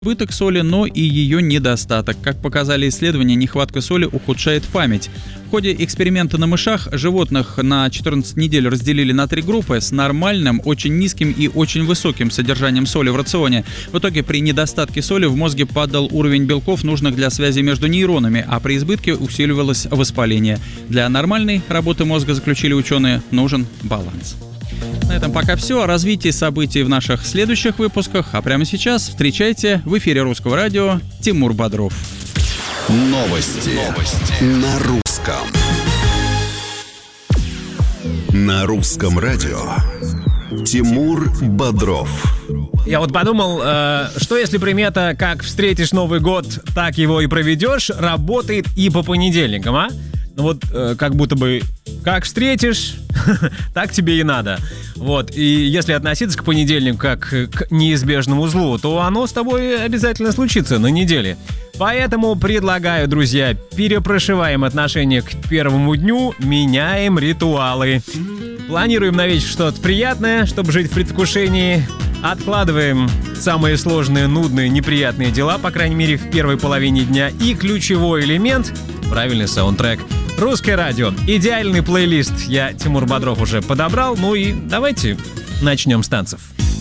Избыток соли, но и ее недостаток. Как показали исследования, нехватка соли ухудшает память. В ходе эксперимента на мышах животных на 14 недель разделили на 3 группы с нормальным, очень низким и очень высоким содержанием соли в рационе. В итоге при недостатке соли в мозге падал уровень белков, нужных для связи между нейронами, а при избытке усиливалось воспаление. Для нормальной работы мозга, заключили ученые, нужен баланс. На этом пока все. О развитии событий в наших следующих выпусках. А прямо сейчас встречайте в эфире Русского радио Тимур Бодров. Новости. На русском. На русском радио Тимур Бодров. Я вот подумал, что если примета «как встретишь Новый год, так его и проведешь» работает и по понедельникам, а? Ну вот как будто бы как встретишь, так тебе и надо. Вот, и если относиться к понедельнику как к неизбежному злу, то оно с тобой обязательно случится на неделе. Поэтому предлагаю, друзья, перепрошиваем отношение к первому дню, меняем ритуалы. Планируем на вечер что-то приятное, чтобы жить в предвкушении. Откладываем самые сложные, нудные, неприятные дела, по крайней мере, в первой половине дня. И ключевой элемент — правильный саундтрек. Русское радио. Идеальный плейлист я, Тимур Бодров, уже подобрал. Ну и давайте начнем с танцев.